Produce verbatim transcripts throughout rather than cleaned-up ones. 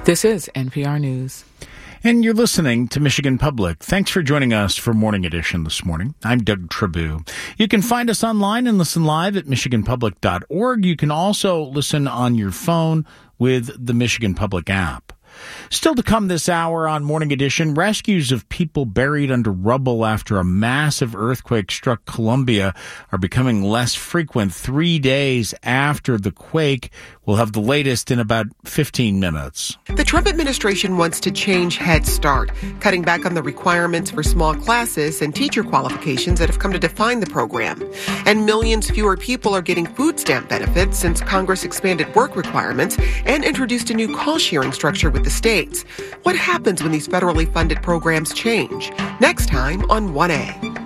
This is N P R News. And you're listening to Michigan Public. Thanks for joining us for Morning Edition this morning. I'm Doug Trabue. You can find us online and listen live at michigan public dot org. You can also listen on your phone with the Michigan Public app. Still to come this hour on Morning Edition, rescues of people buried under rubble after a massive earthquake struck Columbia are becoming less frequent three days after the quake. We'll have the latest in about fifteen minutes. The Trump administration wants to change Head Start, cutting back on the requirements for small classes and teacher qualifications that have come to define the program. And millions fewer people are getting food stamp benefits since Congress expanded work requirements and introduced a new call-sharing structure with the states. What happens when these federally funded programs change? Next time on one A.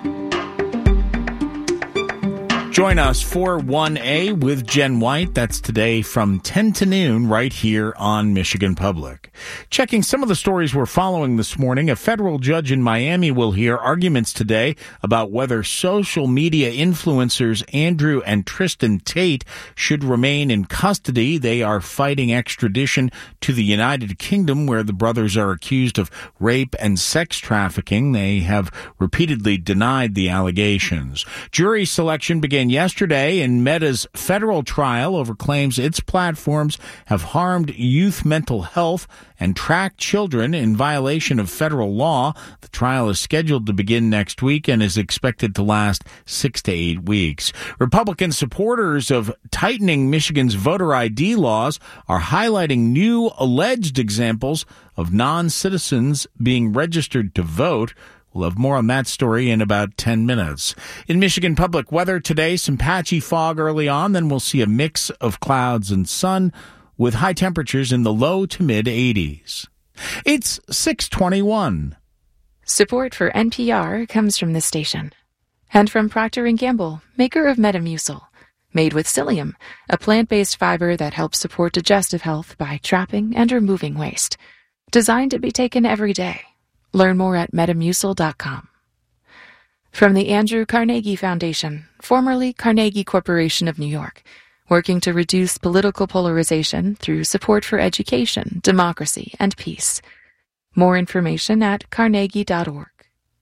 Join us for one A with Jen White. That's today from ten to noon right here on Michigan Public. Checking some of the stories we're following this morning, a federal judge in Miami will hear arguments today about whether social media influencers Andrew and Tristan Tate should remain in custody. They are fighting extradition to the United Kingdom, where the brothers are accused of rape and sex trafficking. They have repeatedly denied the allegations. Jury selection began yesterday in Meta's federal trial over claims its platforms have harmed youth mental health and tracked children in violation of federal law. The trial is scheduled to begin next week and is expected to last six to eight weeks. Republican supporters of tightening Michigan's voter I D laws are highlighting new alleged examples of non-citizens being registered to vote. We'll have more on that story in about ten minutes. In Michigan Public, weather today, some patchy fog early on, then we'll see a mix of clouds and sun with high temperatures in the low to mid eighties. It's six twenty-one. Support for N P R comes from this station and from Procter and Gamble, maker of Metamucil, made with psyllium, a plant-based fiber that helps support digestive health by trapping and removing waste. Designed to be taken every day. Learn more at metamucil dot com. From the Andrew Carnegie Foundation, formerly Carnegie Corporation of New York, working to reduce political polarization through support for education, democracy, and peace. More information at carnegie dot org.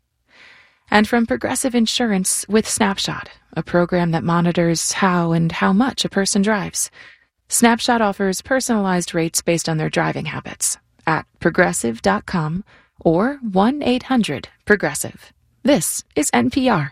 And from Progressive Insurance with Snapshot, a program that monitors how and how much a person drives. Snapshot offers personalized rates based on their driving habits at progressive dot com or one eight hundred progressive. This is N P R.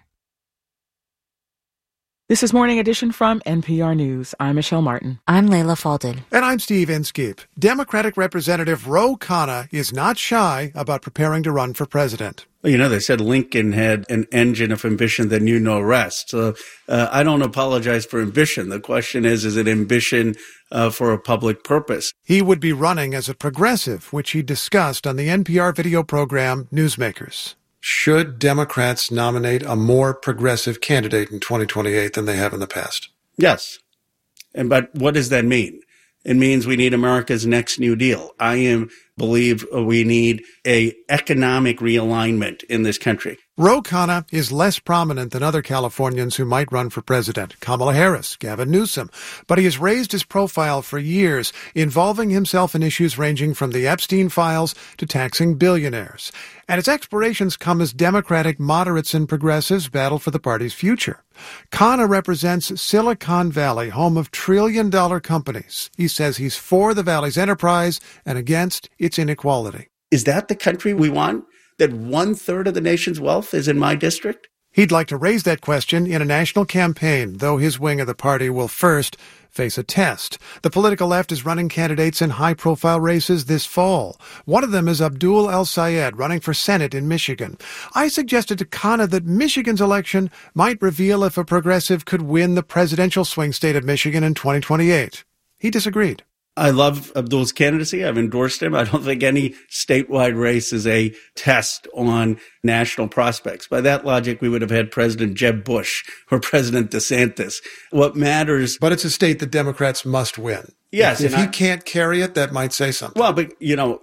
This is Morning Edition from N P R News. I'm Michelle Martin. I'm Layla Faldin. And I'm Steve Inskeep. Democratic Representative Ro Khanna is not shy about preparing to run for president. Well, you know, they said Lincoln had an engine of ambition that knew no rest. So uh, I don't apologize for ambition. The question is, is it ambition uh, for a public purpose? He would be running as a progressive, which he discussed on the N P R video program Newsmakers. Should Democrats nominate a more progressive candidate in twenty twenty-eight than they have in the past? Yes. And but what does that mean? It means we need America's next New Deal. I am believe we need a economic realignment in this country. Ro Khanna is less prominent than other Californians who might run for president, Kamala Harris, Gavin Newsom, but he has raised his profile for years, involving himself in issues ranging from the Epstein files to taxing billionaires. And his explorations come as Democratic moderates and progressives battle for the party's future. Khanna represents Silicon Valley, home of trillion-dollar companies. He says he's for the Valley's enterprise and against its inequality. Is that the country we want? That one-third of the nation's wealth is in my district? He'd like to raise that question in a national campaign, though his wing of the party will first face a test. The political left is running candidates in high-profile races this fall. One of them is Abdul El-Sayed, running for Senate in Michigan. I suggested to Khanna that Michigan's election might reveal if a progressive could win the presidential swing state of Michigan in twenty twenty-eight. He disagreed. I love Abdul's candidacy. I've endorsed him. I don't think any statewide race is a test on national prospects. By that logic, we would have had President Jeb Bush or President DeSantis. What matters... But it's a state that Democrats must win. Yes. If, if he I, can't carry it, that might say something. Well, but, you know,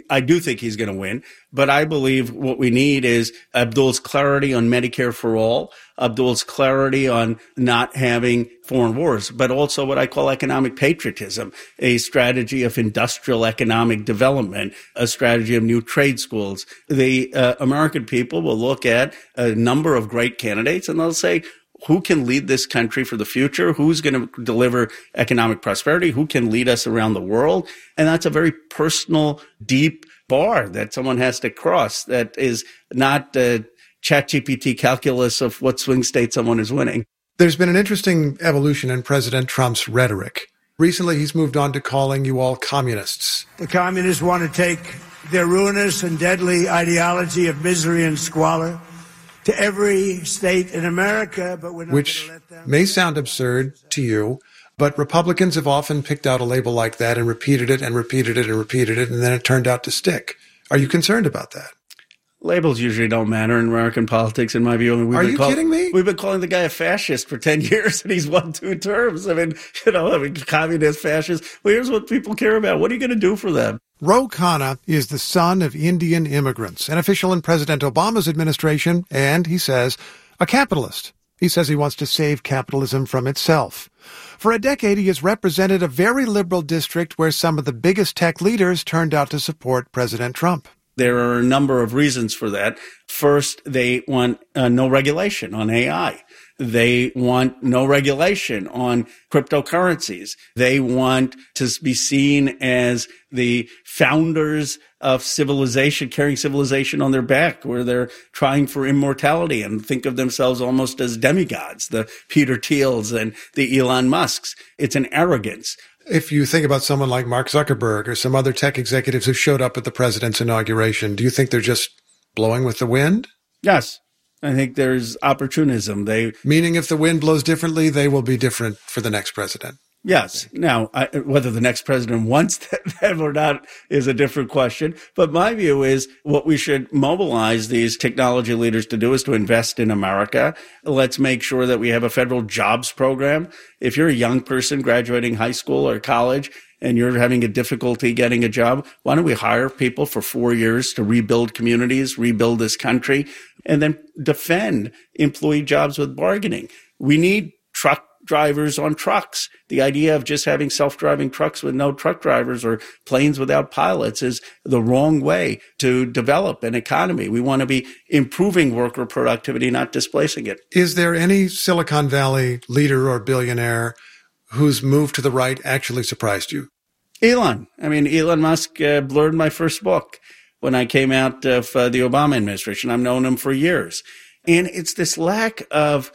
I do think he's going to win, but I believe what we need is Abdul's clarity on Medicare for all, Abdul's clarity on not having foreign wars, but also what I call economic patriotism, a strategy of industrial economic development, a strategy of new trade schools. The uh, American people will look at a number of great candidates and they'll say, who can lead this country for the future? Who's going to deliver economic prosperity? Who can lead us around the world? And that's a very personal, deep bar that someone has to cross that is not the ChatGPT calculus of what swing state someone is winning. There's been an interesting evolution in President Trump's rhetoric. Recently, he's moved on to calling you all communists. The communists want to take their ruinous and deadly ideology of misery and squalor to every state in America, but we're not Which going to let them. May sound absurd to you, but Republicans have often picked out a label like that and repeated it and repeated it and repeated it, and then it turned out to stick. Are you concerned about that? Labels usually don't matter in American politics, in my view. I mean, we've Are been you call- kidding me? We've been calling the guy a fascist for ten years, and he's won two terms. I mean, you know, I mean, communist, fascist. Well, here's what people care about. What are you going to do for them? Ro Khanna is the son of Indian immigrants, an official in President Obama's administration, and, he says, a capitalist. He says he wants to save capitalism from itself. For a decade, he has represented a very liberal district where some of the biggest tech leaders turned out to support President Trump. There are a number of reasons for that. First, they want uh, no regulation on A I. They want no regulation on cryptocurrencies. They want to be seen as the founders of civilization, carrying civilization on their back, where they're trying for immortality and think of themselves almost as demigods, the Peter Thiels and the Elon Musks. It's an arrogance. If you think about someone like Mark Zuckerberg or some other tech executives who showed up at the president's inauguration, do you think they're just blowing with the wind? Yes. I think there's opportunism. They Meaning if the wind blows differently, they will be different for the next president. Yes. Now, I, whether the next president wants them or not is a different question. But my view is what we should mobilize these technology leaders to do is to invest in America. Let's make sure that we have a federal jobs program. If you're a young person graduating high school or college and you're having a difficulty getting a job, why don't we hire people for four years to rebuild communities, rebuild this country, and then defend employee jobs with bargaining? We need truck drivers on trucks. The idea of just having self-driving trucks with no truck drivers or planes without pilots is the wrong way to develop an economy. We want to be improving worker productivity, not displacing it. Is there any Silicon Valley leader or billionaire whose move to the right actually surprised you? Elon. I mean, Elon Musk uh, blurred my first book when I came out of uh, the Obama administration. I've known him for years. And it's this lack of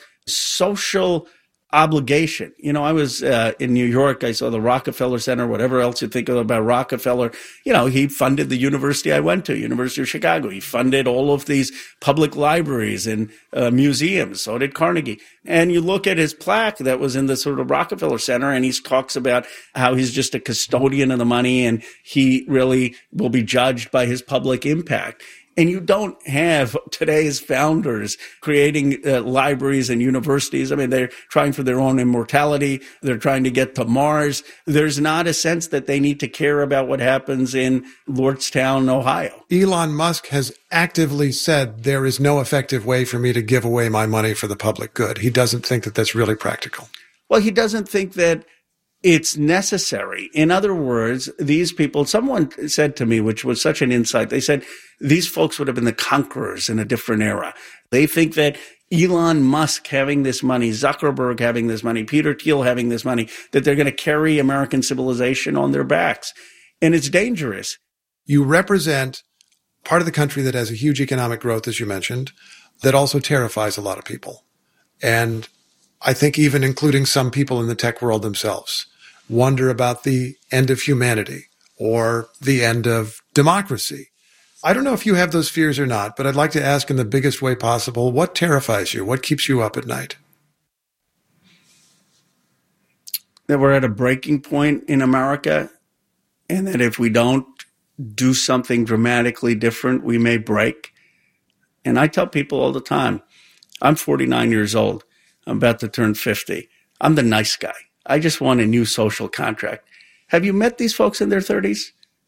social obligation. You know, I was uh, in New York. I saw the Rockefeller Center, whatever else you think of about Rockefeller. You know, he funded the university I went to, University of Chicago. He funded all of these public libraries and uh, museums. So did Carnegie. And you look at his plaque that was in the sort of Rockefeller Center, and he talks about how he's just a custodian of the money and he really will be judged by his public impact. And you don't have today's founders creating uh, libraries and universities. I mean, they're trying for their own immortality. They're trying to get to Mars. There's not a sense that they need to care about what happens in Lordstown, Ohio. Elon Musk has actively said there is no effective way for me to give away my money for the public good. He doesn't think that that's really practical. Well, he doesn't think that it's necessary. In other words, these people, someone said to me, which was such an insight, they said these folks would have been the conquerors in a different era. They think that Elon Musk having this money, Zuckerberg having this money, Peter Thiel having this money, that they're going to carry American civilization on their backs. And it's dangerous. You represent part of the country that has a huge economic growth, as you mentioned, that also terrifies a lot of people. And I think even including some people in the tech world themselves wonder about the end of humanity or the end of democracy. I don't know if you have those fears or not, but I'd like to ask in the biggest way possible, what terrifies you? What keeps you up at night? That we're at a breaking point in America, and that if we don't do something dramatically different, we may break. And I tell people all the time, I'm forty-nine years old. I'm about to turn fifty. I'm the nice guy. I just want a new social contract. Have you met these folks in their thirties?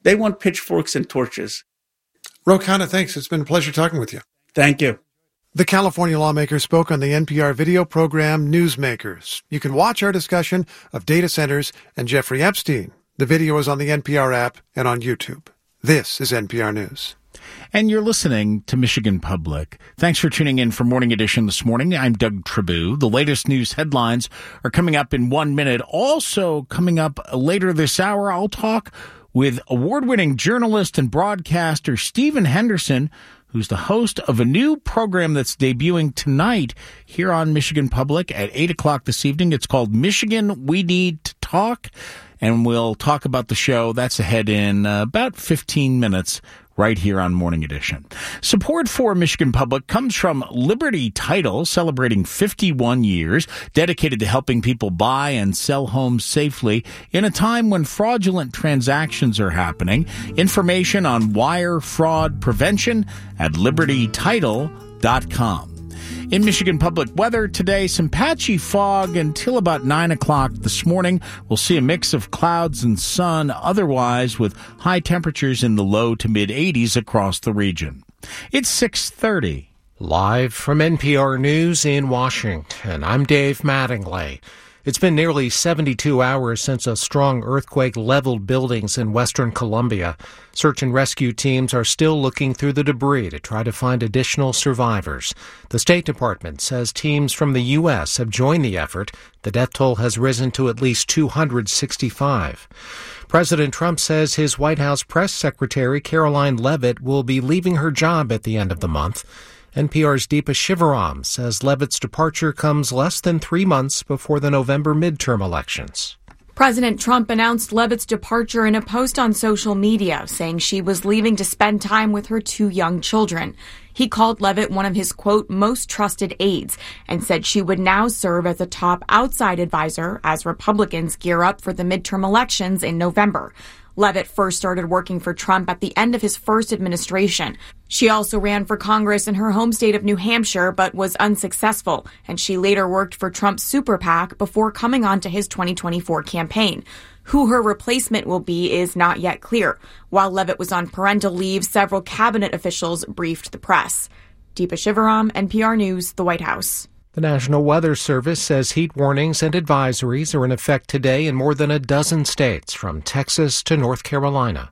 They want pitchforks and torches. Ro Khanna, thanks. It's been a pleasure talking with you. Thank you. The California lawmaker spoke on the N P R video program Newsmakers. You can watch our discussion of data centers and Jeffrey Epstein. The video is on the N P R app and on YouTube. This is N P R News. And you're listening to Michigan Public. Thanks for tuning in for Morning Edition this morning. I'm Doug Tribou. The latest news headlines are coming up in one minute. Also coming up later this hour, I'll talk with award-winning journalist and broadcaster Stephen Henderson, who's the host of a new program that's debuting tonight here on Michigan Public at eight o'clock this evening. It's called Michigan We Need to Talk, and we'll talk about the show. That's ahead in uh, about fifteen minutes right here on Morning Edition. Support for Michigan Public comes from Liberty Title, celebrating fifty-one years, dedicated to helping people buy and sell homes safely in a time when fraudulent transactions are happening. Information on wire fraud prevention at liberty title dot com. In Michigan Public weather today, some patchy fog until about nine o'clock this morning. We'll see a mix of clouds and sun, otherwise with high temperatures in the low to mid eighties across the region. It's six thirty. Live from N P R News in Washington, I'm Dave Mattingly. It's been nearly seventy-two hours since a strong earthquake leveled buildings in western Colombia. Search and rescue teams are still looking through the debris to try to find additional survivors. The State Department says teams from the U S have joined the effort. The death toll has risen to at least two hundred sixty-five. President Trump says his White House press secretary, Caroline Leavitt, will be leaving her job at the end of the month. N P R's Deepa Shivaram says Leavitt's departure comes less than three months before the November midterm elections. President Trump announced Leavitt's departure in a post on social media, saying she was leaving to spend time with her two young children. He called Leavitt one of his, quote, most trusted aides, and said she would now serve as a top outside advisor as Republicans gear up for the midterm elections in November. Leavitt first started working for Trump at the end of his first administration. She also ran for Congress in her home state of New Hampshire, but was unsuccessful, and she later worked for Trump's super PAC before coming on to his twenty twenty-four campaign. Who her replacement will be is not yet clear. While Leavitt was on parental leave, several cabinet officials briefed the press. Deepa Shivaram, N P R News, the White House. The National Weather Service says heat warnings and advisories are in effect today in more than a dozen states, from Texas to North Carolina.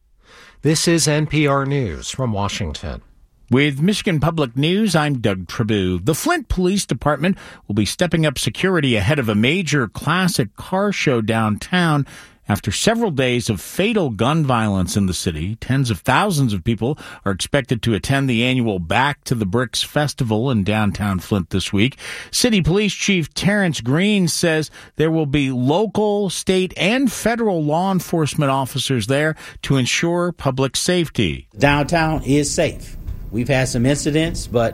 This is N P R News from Washington. With Michigan Public News, I'm Doug Tribou. The Flint Police Department will be stepping up security ahead of a major classic car show downtown. After several days of fatal gun violence in the city, tens of thousands of people are expected to attend the annual Back to the Bricks Festival in downtown Flint this week. City Police Chief Terrence Green says there will be local, state, and federal law enforcement officers there to ensure public safety. Downtown is safe. We've had some incidents, but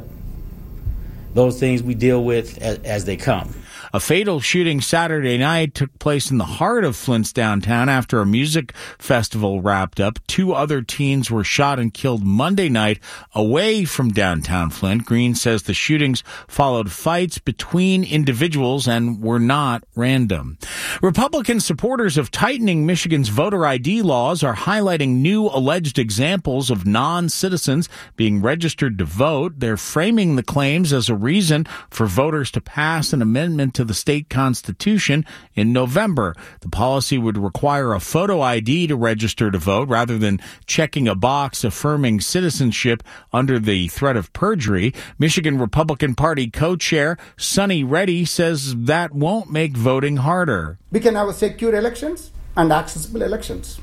those things we deal with as, as they come. A fatal shooting Saturday night took place in the heart of Flint's downtown after a music festival wrapped up. Two other teens were shot and killed Monday night away from downtown Flint. Green says the shootings followed fights between individuals and were not random. Republican supporters of tightening Michigan's voter I D laws are highlighting new alleged examples of non-citizens being registered to vote. They're framing the claims as a reason for voters to pass an amendment to the state constitution in November. The policy would require a photo I D to register to vote rather than checking a box affirming citizenship under the threat of perjury. Michigan Republican Party co-chair Sonny Reddy says that won't make voting harder. We can have secure elections and accessible elections.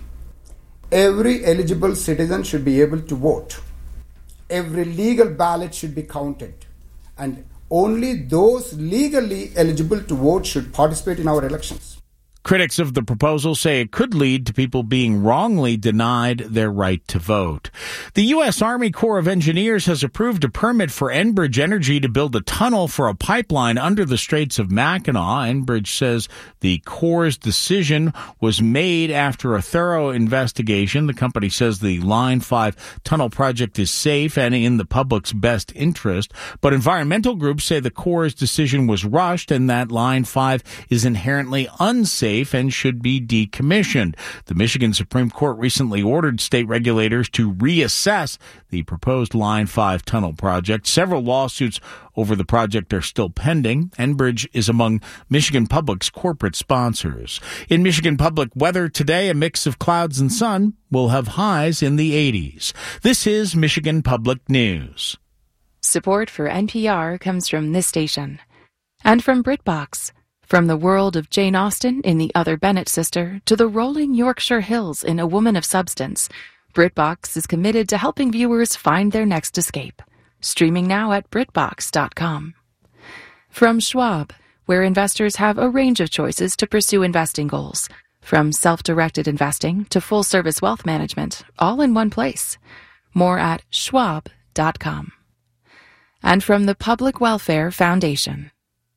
Every eligible citizen should be able to vote. Every legal ballot should be counted. And only those legally eligible to vote should participate in our elections. Critics of the proposal say it could lead to people being wrongly denied their right to vote. The U S. Army Corps of Engineers has approved a permit for Enbridge Energy to build a tunnel for a pipeline under the Straits of Mackinac. Enbridge says the Corps' decision was made after a thorough investigation. The company says the Line five tunnel project is safe and in the public's best interest. But environmental groups say the Corps' decision was rushed and that Line five is inherently unsafe unsafe and should be decommissioned. The Michigan Supreme Court recently ordered state regulators to reassess the proposed Line five tunnel project. Several lawsuits over the project are still pending. Enbridge is among Michigan Public's corporate sponsors. In Michigan Public weather today, a mix of clouds and sun will have highs in the eighties. This is Michigan Public News. Support for N P R comes from this station. And from BritBox. From the world of Jane Austen in The Other Bennett Sister to the rolling Yorkshire Hills in A Woman of Substance, BritBox is committed to helping viewers find their next escape. Streaming now at BritBox dot com. From Schwab, where investors have a range of choices to pursue investing goals. From self-directed investing to full-service wealth management, all in one place. More at Schwab dot com. And from the Public Welfare Foundation.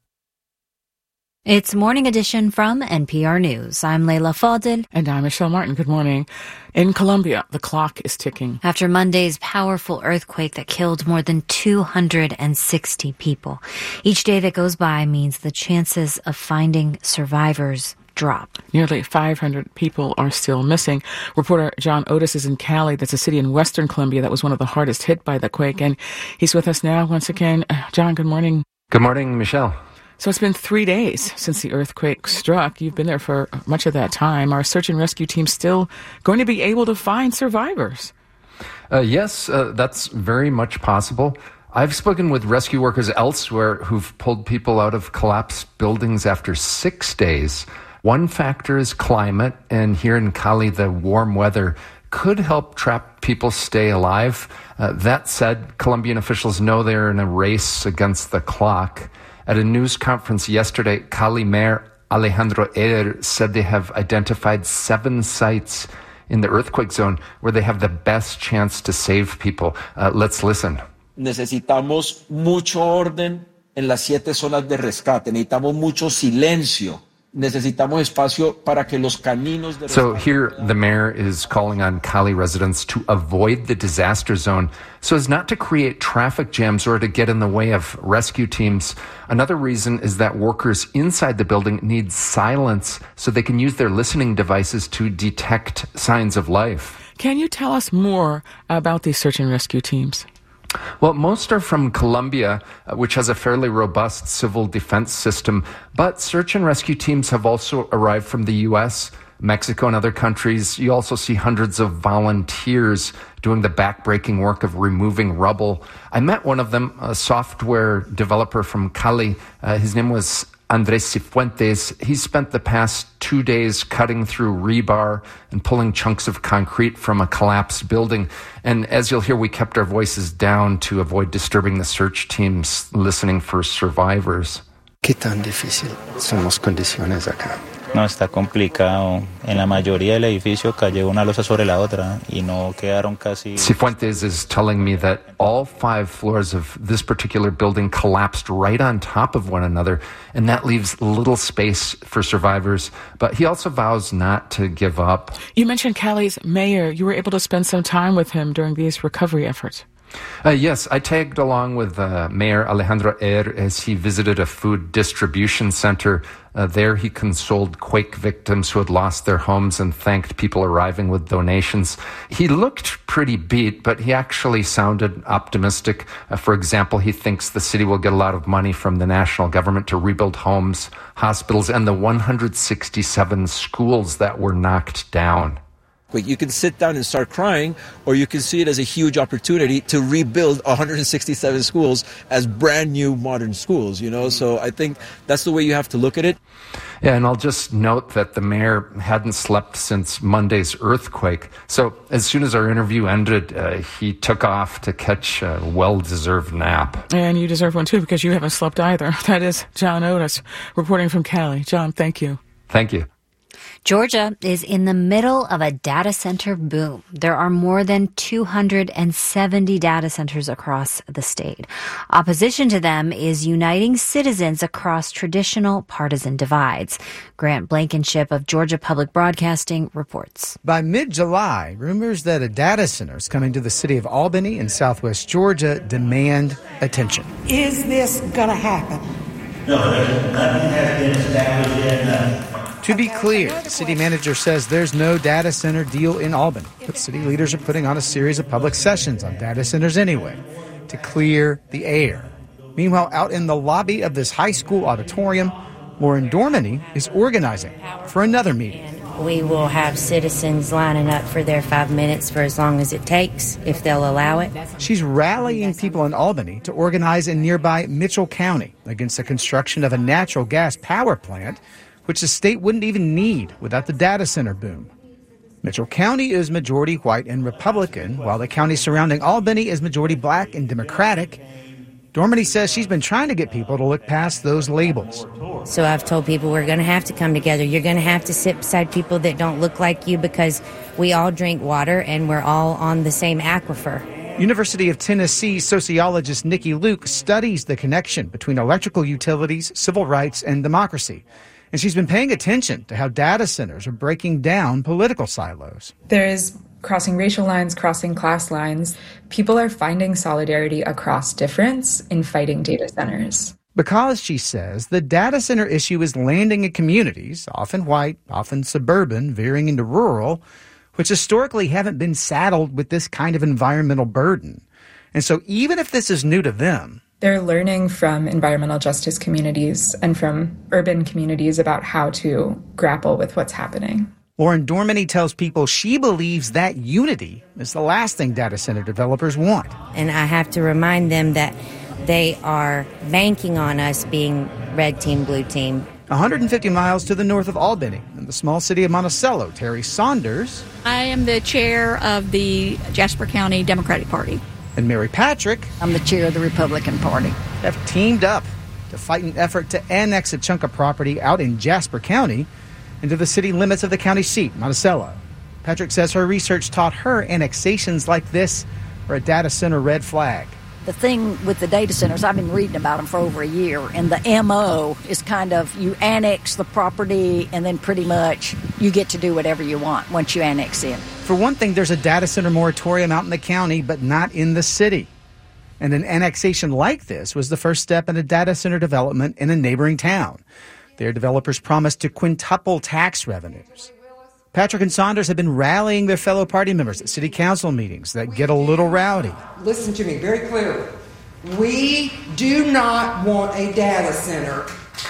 It's Morning Edition from N P R News. I'm Leila Fadel. And I'm Michelle Martin. Good morning. In Colombia, the clock is ticking. After Monday's powerful earthquake that killed more than two hundred sixty people. Each day that goes by means the chances of finding survivors drop. Nearly five hundred people are still missing. Reporter John Otis is in Cali. That's a city in western Colombia that was one of the hardest hit by the quake. And he's with us now once again. John, good morning. Good morning, Michelle. So it's been three days since the earthquake struck. You've been there for much of that time. Are search and rescue teams still going to be able to find survivors? Uh, yes, uh, that's very much possible. I've spoken with rescue workers elsewhere who've pulled people out of collapsed buildings after six days. One factor is climate, and here in Cali, the warm weather could help trap people stay alive. Uh, that said, Colombian officials know they're in a race against the clock. At a news conference yesterday, Cali Mayor Alejandro Eder said they have identified seven sites in the earthquake zone where they have the best chance to save people. Uh, let's listen. Necesitamos mucho orden en las siete zonas de rescate. Necesitamos mucho silencio. Necesitamos espacio para que los caminos de rescate. So here the mayor is calling on Cali residents to avoid the disaster zone so as not to create traffic jams or to get in the way of rescue teams. Another reason is that workers inside the building need silence so they can use their listening devices to detect signs of life. Can you tell us more about these search and rescue teams? Well, most are from Colombia, uh, which has a fairly robust civil defense system. But search and rescue teams have also arrived from the U S, Mexico, and other countries. You also see hundreds of volunteers doing the backbreaking work of removing rubble. I met one of them, a software developer from Cali. Uh, his name was Andres Cifuentes. He spent the past two days cutting through rebar and pulling chunks of concrete from a collapsed building. And as you'll hear, we kept our voices down to avoid disturbing the search teams listening for survivors. ¿Qué tan difícil son las condiciones acá? No, está complicado. En la mayoría del edificio cayó una losa sobre la otra y no quedaron casi... Cifuentes is telling me that all five floors of this particular building collapsed right on top of one another, and that leaves little space for survivors. But he also vows not to give up. You mentioned Cali's mayor. You were able to spend some time with him during these recovery efforts. Uh, yes, I tagged along with uh, Mayor Alejandro Eder as he visited a food distribution center. Uh, there he consoled quake victims who had lost their homes and thanked people arriving with donations. He looked pretty beat, but he actually sounded optimistic. Uh, for example, he thinks the city will get a lot of money from the national government to rebuild homes, hospitals, and the one hundred sixty-seven schools that were knocked down. You can sit down and start crying, or you can see it as a huge opportunity to rebuild one hundred sixty-seven schools as brand new modern schools, you know? So I think that's the way you have to look at it. Yeah, and I'll just note that the mayor hadn't slept since Monday's earthquake. So as soon as our interview ended, uh, he took off to catch a well-deserved nap. And you deserve one too, because you haven't slept either. That is John Otis reporting from Cali. John, thank you. Thank you. Georgia is in the middle of a data center boom. There are more than two hundred seventy data centers across the state. Opposition to them is uniting citizens across traditional partisan divides. Grant Blankenship of Georgia Public Broadcasting reports. By mid-July, rumors that a data center is coming to the city of Albany in southwest Georgia demand attention. Is this going to happen? No, nothing has been established yet. To be clear, the city manager says there's no data center deal in Albany, but city leaders are putting on a series of public sessions on data centers anyway to clear the air. Meanwhile, out in the lobby of this high school auditorium, Lauren Dorminey is organizing for another meeting. We will have citizens lining up for their five minutes for as long as it takes, if they'll allow it. She's rallying people in Albany to organize in nearby Mitchell County against the construction of a natural gas power plant, which the state wouldn't even need without the data center boom. Mitchell County is majority white and Republican, while the county surrounding Albany is majority black and Democratic. Dorminey says she's been trying to get people to look past those labels. So I've told people we're going to have to come together. You're going to have to sit beside people that don't look like you because we all drink water and we're all on the same aquifer. University of Tennessee sociologist Nikki Luke studies the connection between electrical utilities, civil rights, and democracy. And she's been paying attention to how data centers are breaking down political silos. There is crossing racial lines, crossing class lines. People are finding solidarity across difference in fighting data centers. Because, she says, the data center issue is landing in communities, often white, often suburban, veering into rural, which historically haven't been saddled with this kind of environmental burden. And so even if this is new to them, they're learning from environmental justice communities and from urban communities about how to grapple with what's happening. Lauren Dorminey tells people she believes that unity is the last thing data center developers want. And I have to remind them that they are banking on us being red team, blue team. one hundred fifty miles to the north of Albany, in the small city of Monticello, Terry Saunders. I am the chair of the Jasper County Democratic Party. And Mary Patrick. I'm the chair of the Republican Party. Have teamed up to fight an effort to annex a chunk of property out in Jasper County into the city limits of the county seat, Monticello. Patrick says her research taught her annexations like this are a data center red flag. The thing with the data centers, I've been reading about them for over a year, and the M O is kind of you annex the property and then pretty much you get to do whatever you want once you annex in. For one thing, there's a data center moratorium out in the county, but not in the city. And an annexation like this was the first step in a data center development in a neighboring town. Their developers promised to quintuple tax revenues. Patrick and Saunders have been rallying their fellow party members at city council meetings that get a little rowdy. Listen to me very clearly. We do not want a data center.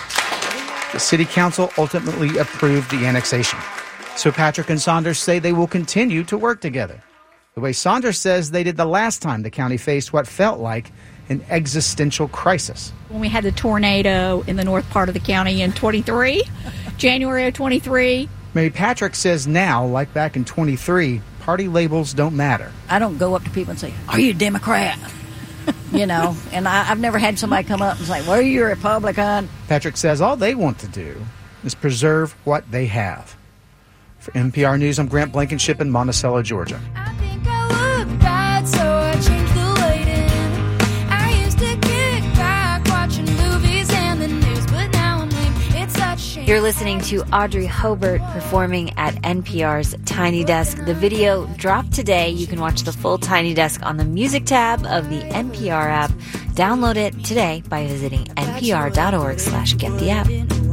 The city council ultimately approved the annexation. So Patrick and Saunders say they will continue to work together, the way Saunders says they did the last time the county faced what felt like an existential crisis. When we had the tornado in the north part of the county in twenty-three, January of twenty-three. Mary Patrick says now, like back in twenty-three, party labels don't matter. I don't go up to people and say, "Are you a Democrat?" You know, and I, I've never had somebody come up and say, "Well, are you a Republican?" Patrick says all they want to do is preserve what they have. For N P R News, I'm Grant Blankenship in Monticello, Georgia. I think I look bad, so I changed the lighting. I used to kick back watching movies and the news, but now I'm lame. It's such a shame. You're listening to Audrey Hobart performing at N P R's Tiny Desk. The video dropped today. You can watch the full Tiny Desk on the music tab of the N P R app. Download it today by visiting npr.org slash get the app.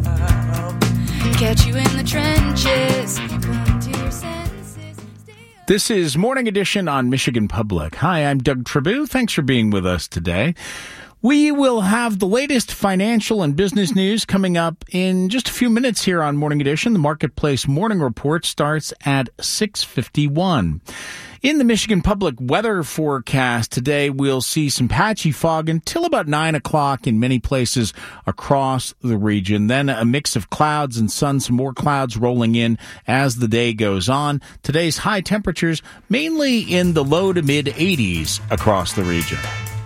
Catch you in the trenches. This is Morning Edition on Michigan Public. Hi, I'm Doug Trabue. Thanks for being with us today. We will have the latest financial and business news coming up in just a few minutes here on Morning Edition. The Marketplace Morning Report starts at six fifty-one. In the Michigan Public weather forecast today, we'll see some patchy fog until about nine o'clock in many places across the region. Then a mix of clouds and sun, some more clouds rolling in as the day goes on. Today's high temperatures mainly in the low to mid eighties across the region.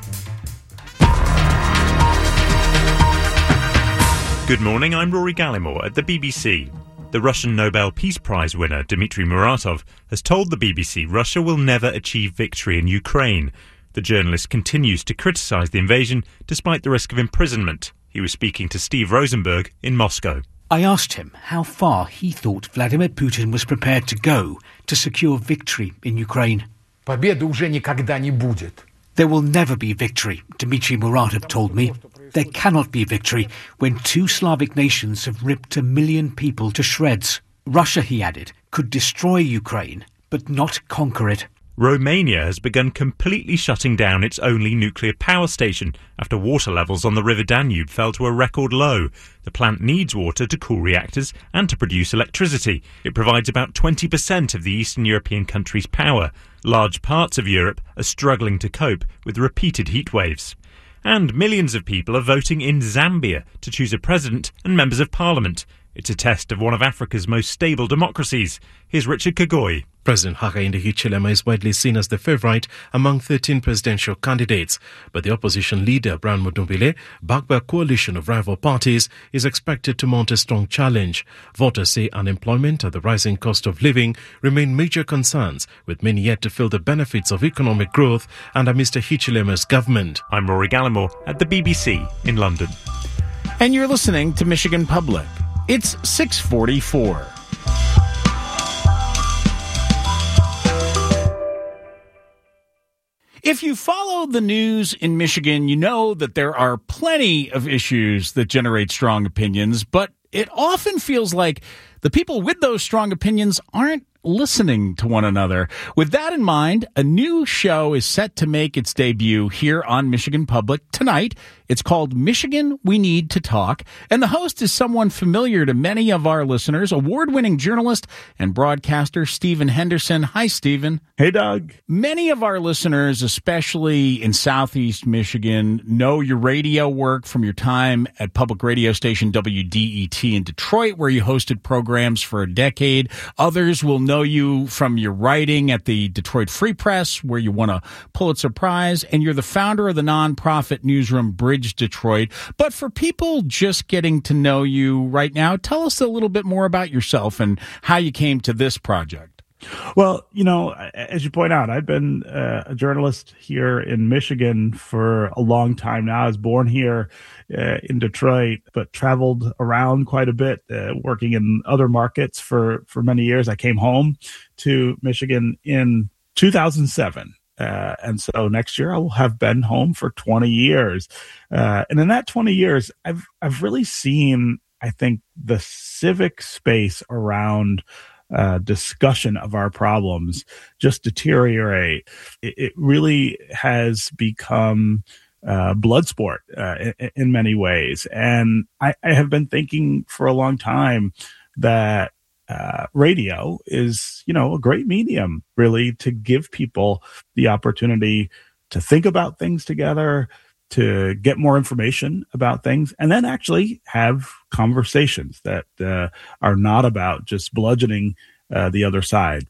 Good morning, I'm Rory Gallimore at the B B C. The Russian Nobel Peace Prize winner Dmitry Muratov has told the B B C Russia will never achieve victory in Ukraine. The journalist continues to criticise the invasion despite the risk of imprisonment. He was speaking to Steve Rosenberg in Moscow. I asked him how far he thought Vladimir Putin was prepared to go to secure victory in Ukraine. Победы уже никогда не будет. There will never be victory, Dmitry Muratov told me. There cannot be victory when two Slavic nations have ripped a million people to shreds. Russia, he added, could destroy Ukraine, but not conquer it. Romania has begun completely shutting down its only nuclear power station after water levels on the River Danube fell to a record low. The plant needs water to cool reactors and to produce electricity. It provides about twenty percent of the Eastern European country's power. Large parts of Europe are struggling to cope with repeated heat waves. And millions of people are voting in Zambia to choose a president and members of parliament. It's a test of one of Africa's most stable democracies. Here's Richard Kagoi. President Hakainde Hichilema is widely seen as the favourite among thirteen presidential candidates, but the opposition leader, Brian Mudubile, backed by a coalition of rival parties, is expected to mount a strong challenge. Voters say unemployment and the rising cost of living remain major concerns, with many yet to feel the benefits of economic growth under Mister Hichilema's government. I'm Rory Gallimore at the B B C in London. And you're listening to Michigan Public. It's six forty-four. If you follow the news in Michigan, you know that there are plenty of issues that generate strong opinions, but it often feels like the people with those strong opinions aren't listening to one another. With that in mind, a new show is set to make its debut here on Michigan Public tonight. It's called Michigan We Need to Talk, and the host is someone familiar to many of our listeners, award-winning journalist and broadcaster Stephen Henderson. Hi, Stephen. Hey, Doug. Many of our listeners, especially in Southeast Michigan, know your radio work from your time at public radio station W D E T in Detroit, where you hosted programs for a decade. Others will know you from your writing at the Detroit Free Press, where you won a Pulitzer Prize, and you're the founder of the nonprofit newsroom Bridge Detroit. But for people just getting to know you right now, tell us a little bit more about yourself and how you came to this project. Well, you know, as you point out, I've been uh, a journalist here in Michigan for a long time now. I was born here uh, in Detroit, but traveled around quite a bit, uh, working in other markets for, for many years. I came home to Michigan in two thousand seven. Uh, and so next year I will have been home for twenty years. Uh, and in that twenty years, I've, I've really seen, I think, the civic space around uh, discussion of our problems just deteriorate. It, it really has become uh, blood sport uh, in, in many ways. And I, I have been thinking for a long time that Uh, radio is, you know, a great medium, really, to give people the opportunity to think about things together, to get more information about things, and then actually have conversations that uh, are not about just bludgeoning uh, the other side.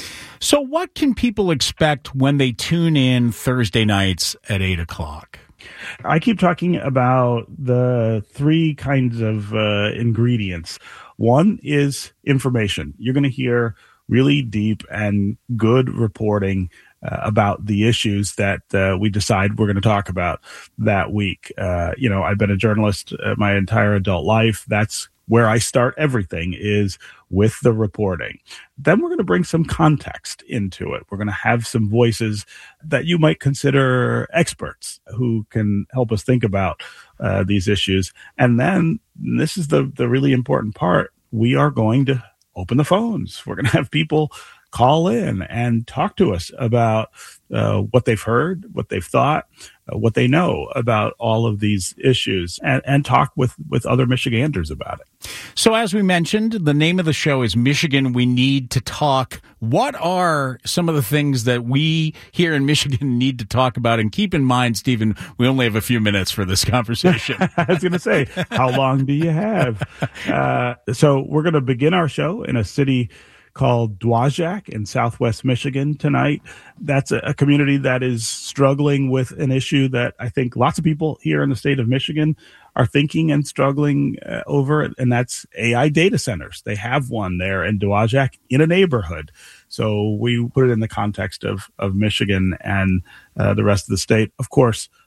So what can people expect when they tune in Thursday nights at eight o'clock? I keep talking about the three kinds of uh, ingredients. One is information. You're going to hear really deep and good reporting uh, about the issues that uh, we decide we're going to talk about that week. Uh, you know, I've been a journalist uh, my entire adult life. That's where I start everything, is with the reporting. Then we're going to bring some context into it. We're going to have some voices that you might consider experts who can help us think about uh, these issues. And then and this is the, the really important part. We are going to open the phones. We're going to have people call in and talk to us about uh, what they've heard, what they've thought, uh, what they know about all of these issues, and, and talk with, with other Michiganders about it. So as we mentioned, the name of the show is Michigan We Need to Talk. What are some of the things that we here in Michigan need to talk about? And keep in mind, Stephen, we only have a few minutes for this conversation. I was going to say, how long do you have? Uh, so we're going to begin our show in a city called Dowagiac in southwest Michigan tonight. That's a, a community that is struggling with an issue that I think lots of people here in the state of Michigan are thinking and struggling uh, over, and that's A I data centers. They have one there in Dowagiac in a neighborhood. So we put it in the context of, of Michigan and uh, the rest of the state. Of course,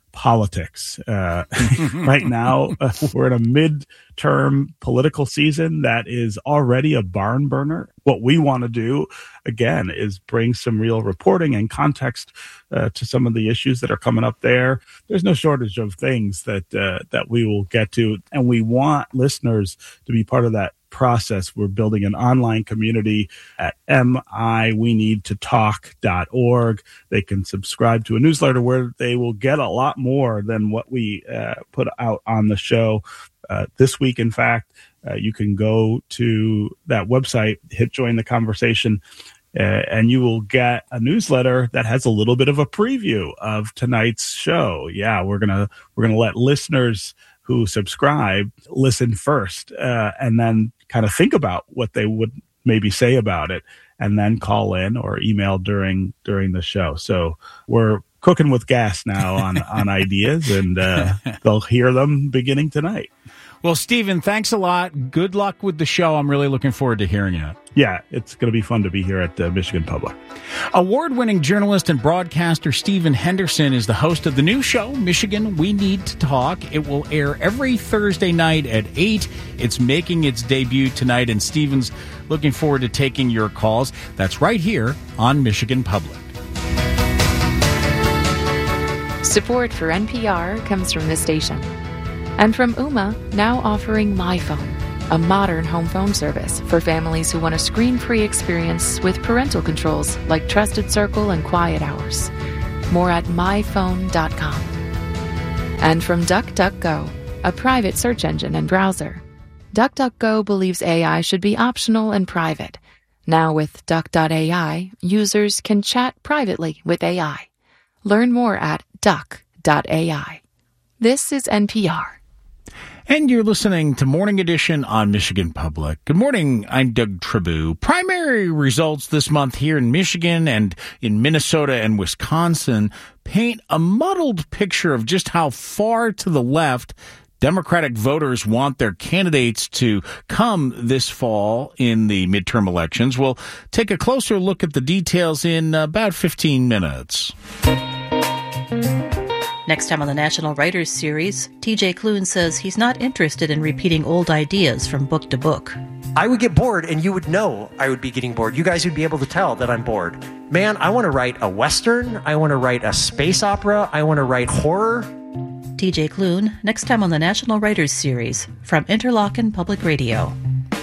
politics. Uh, right now, uh, we're in a midterm political season that is already a barn burner. What we want to do, again, is bring some real reporting and context uh, to some of the issues that are coming up there. There's no shortage of things that uh, that we will get to, and we want listeners to be part of that process. We're building an online community at m i we need to talk dot org. They can subscribe to a newsletter where they will get a lot more than what we uh, put out on the show. Uh, this week, in fact, uh, you can go to that website, hit join the conversation, uh, and you will get a newsletter that has a little bit of a preview of tonight's show. Yeah, we're gonna we're gonna let listeners who subscribe listen first, uh, and then kind of think about what they would maybe say about it, and then call in or email during during the show. So we're cooking with gas now on, on ideas, and uh, they'll hear them beginning tonight. Well, Stephen, thanks a lot. Good luck with the show. I'm really looking forward to hearing it. Yeah, it's going to be fun to be here at uh, Michigan Public. Award-winning journalist and broadcaster Stephen Henderson is the host of the new show, Michigan We Need to Talk. It will air every Thursday night at eight. It's making its debut tonight, and Stephen's looking forward to taking your calls. That's right here on Michigan Public. Support for N P R comes from this station. And from Ooma, now offering MyPhone, a modern home phone service for families who want a screen-free experience with parental controls like Trusted Circle and Quiet Hours. More at my phone dot com. And from DuckDuckGo, a private search engine and browser. DuckDuckGo believes A I should be optional and private. Now with Duck dot A I, users can chat privately with A I. Learn more at duck dot A I. This is N P R. And you're listening to Morning Edition on Michigan Public. Good morning, I'm Doug Tribou. Primary results this month here in Michigan and in Minnesota and Wisconsin paint a muddled picture of just how far to the left Democratic voters want their candidates to come this fall in the midterm elections. We'll take a closer look at the details in about fifteen minutes. Next time on the National Writers Series, T J Klune says he's not interested in repeating old ideas from book to book. I would get bored, and you would know I would be getting bored. You guys would be able to tell that I'm bored. Man, I want to write a Western. I want to write a space opera. I want to write horror. T J Klune, next time on the National Writers Series from Interlochen Public Radio.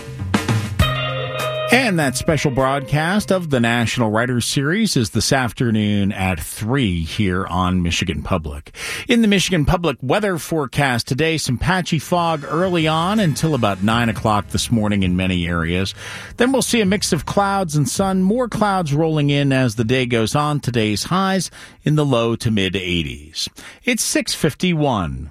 And that special broadcast of the National Writers Series is this afternoon at three here on Michigan Public. In the Michigan Public weather forecast today, some patchy fog early on until about nine o'clock this morning in many areas. Then we'll see a mix of clouds and sun, more clouds rolling in as the day goes on. Today's highs in the low to mid eighties. It's six fifty-one.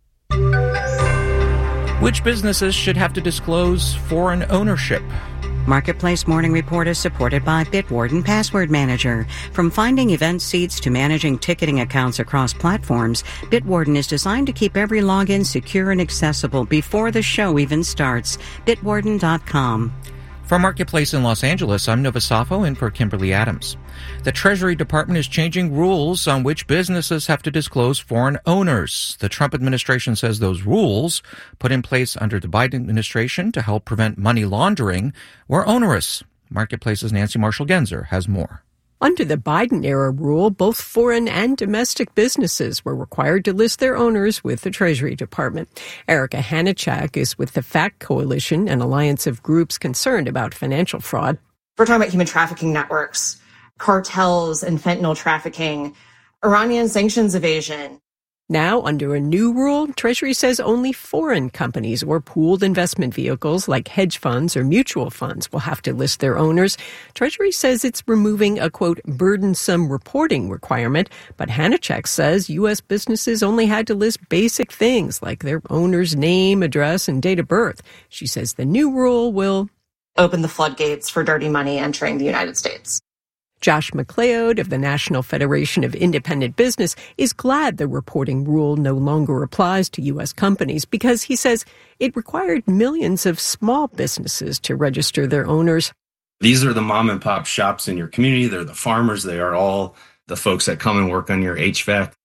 Which businesses should have to disclose foreign ownership? Marketplace Morning Report is supported by Bitwarden Password Manager. From finding event seats to managing ticketing accounts across platforms, Bitwarden is designed to keep every login secure and accessible before the show even starts. Bitwarden dot com. For Marketplace in Los Angeles, I'm Nova Safo in for Kimberly Adams. The Treasury Department is changing rules on which businesses have to disclose foreign owners. The Trump administration says those rules, put in place under the Biden administration to help prevent money laundering, were onerous. Marketplace's Nancy Marshall-Genzer has more. Under the Biden-era rule, both foreign and domestic businesses were required to list their owners with the Treasury Department. Erica Hanichak is with the FACT Coalition, an alliance of groups concerned about financial fraud. We're talking about human trafficking networks, cartels and fentanyl trafficking, Iranian sanctions evasion. Now, under a new rule, Treasury says only foreign companies or pooled investment vehicles like hedge funds or mutual funds will have to list their owners. Treasury says it's removing a, quote, burdensome reporting requirement, but Hanichak says U S businesses only had to list basic things like their owner's name, address, and date of birth. She says the new rule will open the floodgates for dirty money entering the United States. Josh McLeod of the National Federation of Independent Business is glad the reporting rule no longer applies to U S companies because he says it required millions of small businesses to register their owners. These are the mom and pop shops in your community. They're the farmers. They are all the folks that come and work on your H V A C.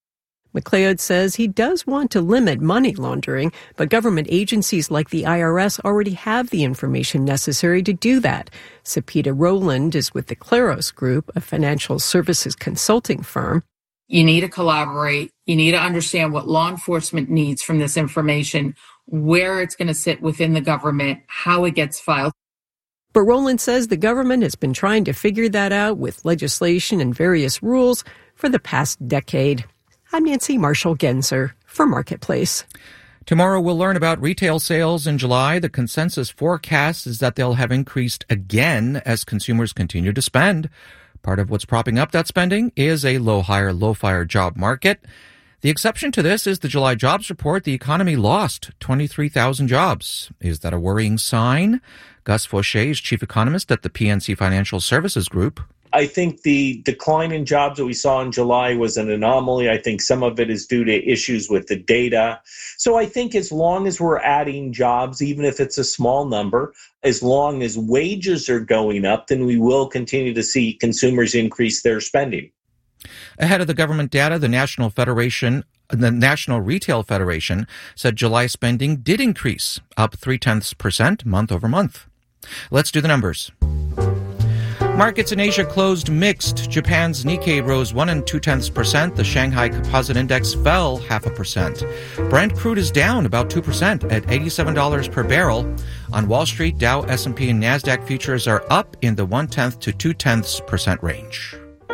McLeod says he does want to limit money laundering, but government agencies like the I R S already have the information necessary to do that. Sapita Rowland is with the Claros Group, a financial services consulting firm. You need to collaborate. You need to understand what law enforcement needs from this information, where it's going to sit within the government, how it gets filed. But Rowland says the government has been trying to figure that out with legislation and various rules for the past decade. I'm Nancy Marshall-Genzer for Marketplace. Tomorrow we'll learn about retail sales in July. The consensus forecast is that they'll have increased again as consumers continue to spend. Part of what's propping up that spending is a low-hire, low-fire job market. The exception to this is the July jobs report. The economy lost twenty-three thousand jobs. Is that a worrying sign? Gus Fauché is chief economist at the P N C Financial Services Group. I think the decline in jobs that we saw in July was an anomaly. I think some of it is due to issues with the data. So I think as long as we're adding jobs, even if it's a small number, as long as wages are going up, then we will continue to see consumers increase their spending. Ahead of the government data, the National Federation, the National Retail Federation said July spending did increase, up three-tenths percent month over month. Let's do the numbers. Markets in Asia closed mixed. Japan's Nikkei rose one and two-tenths percent. The Shanghai Composite Index fell half a percent. Brent crude is down about two percent at eighty-seven dollars per barrel. On Wall Street, Dow, S and P, and NASDAQ futures are up in the one-tenth to two-tenths percent range.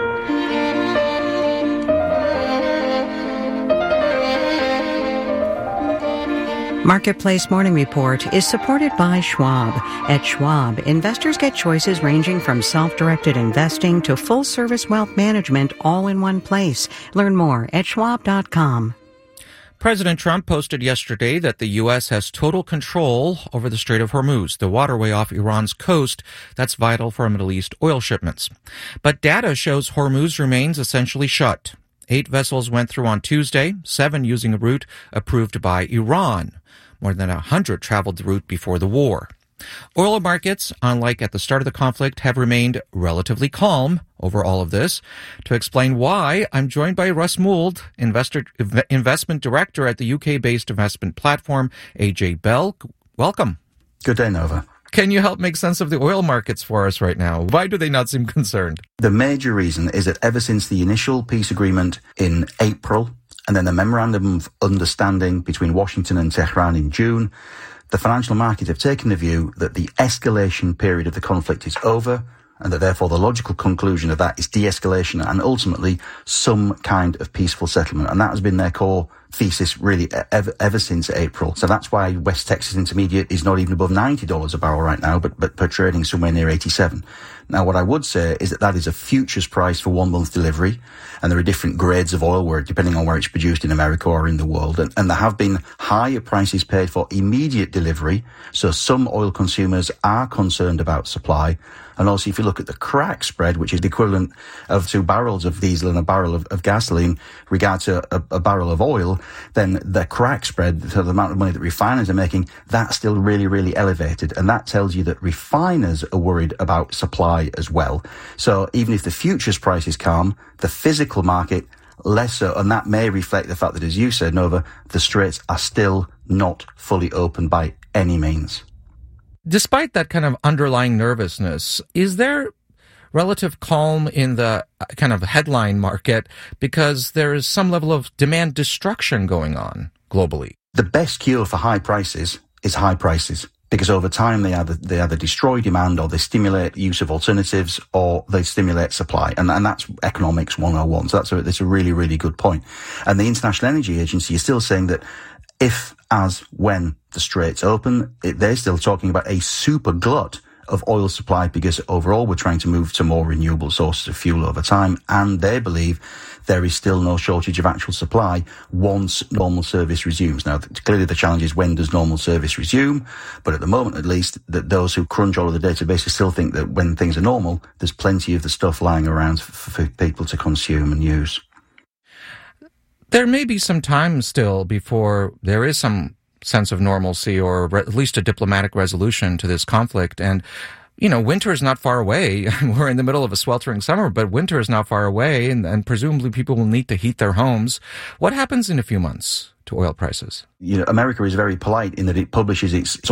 Marketplace Morning Report is supported by Schwab. At Schwab, investors get choices ranging from self-directed investing to full-service wealth management all in one place. Learn more at schwab dot com. President Trump posted yesterday that the U S has total control over the Strait of Hormuz, the waterway off Iran's coast that's vital for Middle East oil shipments. But data shows Hormuz remains essentially shut. Eight vessels went through on Tuesday, seven using a route approved by Iran. More than a hundred traveled the route before the war. Oil markets, unlike at the start of the conflict, have remained relatively calm over all of this. To explain why, I'm joined by Russ Mould, investor, investment director at the U K-based investment platform A J Bell. Welcome. Good day, Nova. Can you help make sense of the oil markets for us right now? Why do they not seem concerned? The major reason is that ever since the initial peace agreement in April, and then the memorandum of understanding between Washington and Tehran in June, the financial markets have taken the view that the escalation period of the conflict is over, and that therefore the logical conclusion of that is de-escalation and ultimately some kind of peaceful settlement. And that has been their core thesis really ever, ever since April. So that's why West Texas Intermediate is not even above ninety dollars a barrel right now, but, but per trading somewhere near eighty-seven. Now, what I would say is that that is a futures price for one month delivery, and there are different grades of oil where, depending on where it's produced in America or in the world, and, and there have been higher prices paid for immediate delivery. So some oil consumers are concerned about supply. And also, if you look at the crack spread, which is the equivalent of two barrels of diesel and a barrel of, of gasoline, regard to a, a barrel of oil, then the crack spread, so the amount of money that refiners are making, that's still really, really elevated. And that tells you that refiners are worried about supply as well. So even if the futures price is calm, the physical market less so, and that may reflect the fact that, as you said, Nova, the straits are still not fully open by any means. Despite that kind of underlying nervousness, is there relative calm in the kind of headline market because there is some level of demand destruction going on globally? The best cure for high prices is high prices, because over time they either, they either destroy demand or they stimulate use of alternatives or they stimulate supply. And, and that's economics one oh one. So that's a, that's a really, really good point. And the International Energy Agency is still saying that if, as, when the straits open, it, they're still talking about a super glut of oil supply because overall we're trying to move to more renewable sources of fuel over time. And they believe there is still no shortage of actual supply once normal service resumes. Now, clearly the challenge is when does normal service resume? But at the moment, at least, that those who crunch all of the databases still think that when things are normal, there's plenty of the stuff lying around for, for people to consume and use. There may be some time still before there is some sense of normalcy or re- at least a diplomatic resolution to this conflict. And you know, winter is not far away. We're in the middle of a sweltering summer, but winter is not far away, and, and presumably people will need to heat their homes. What happens in a few months to oil prices? You know, America is very polite in that it publishes its